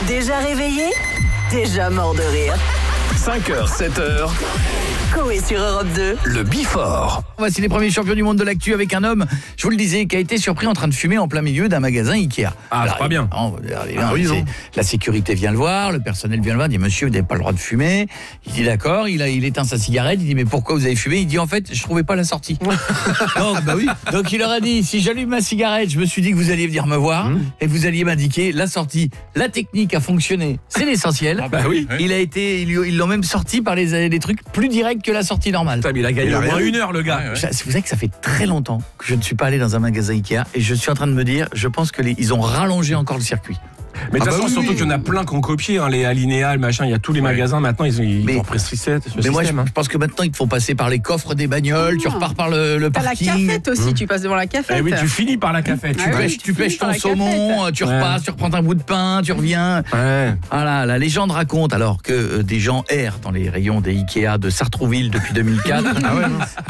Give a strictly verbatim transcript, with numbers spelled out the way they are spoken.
Déjà réveillé, déjà mort de rire. cinq heures, sept heures. Coé sur Europe deux. Le Before. Voici les premiers champions du monde de l'actu avec un homme, je vous le disais, qui a été surpris en train de fumer en plein milieu d'un magasin Ikea. Ah, c'est pas bien. Non, Ah oui, non. La sécurité vient le voir, le personnel vient le voir, il dit monsieur, vous n'avez pas le droit de fumer. Il dit d'accord, il, a, il éteint sa cigarette, il dit mais pourquoi vous avez fumé? Il dit en fait, je trouvais pas la sortie. Donc, bah oui. Donc il leur a dit, si j'allume ma cigarette, je me suis dit que vous alliez venir me voir mmh. et que vous alliez m'indiquer la sortie. La technique a fonctionné, c'est l'essentiel. Ah bah oui. Il a été, ils l'ont même sorti par les, les trucs plus directs que la sortie normale. Putain, mais il a gagné il a au moins rien. une heure, le gars. Ouais, ouais. Vous savez que ça fait très longtemps que je ne suis pas allé dans un magasin Ikea et je suis en train de me dire, je pense que les, ils ont rallongé encore le circuit. Mais de toute ah façon, bah oui, surtout oui. qu'il y en a plein qui ont copié, hein, les Alinéa, le machin, il y a tous les ouais. magasins maintenant, ils, ils mais, ont pris ce système. Mais moi, je, hein. je pense que maintenant, ils te font passer par les coffres des bagnoles, oh. tu repars par le, le parking. T'as la cafette aussi, mmh. tu passes devant la cafette. Eh oui, tu finis par la cafette. Ah tu, oui, pêches, tu, tu pêches ton saumon, cafette. tu repasses, ouais. tu reprends un bout de pain, tu reviens. Ouais. Voilà, la légende raconte alors que euh, des gens errent dans les rayons des Ikea de Sartrouville depuis deux mille quatre. Ah ouais,